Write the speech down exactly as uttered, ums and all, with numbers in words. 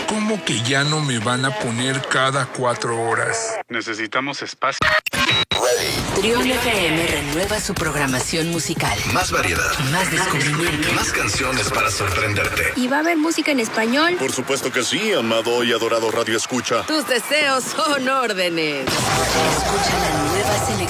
¿Cómo que ya no me van a poner cada cuatro horas? Necesitamos espacio. Trión F M renueva su programación musical. Más variedad. Más descubrimiento. Más canciones para sorprenderte. ¿Y va a haber música en español? Por supuesto que sí, amado y adorado Radio Escucha. Tus deseos son órdenes. Escucha la nueva selección.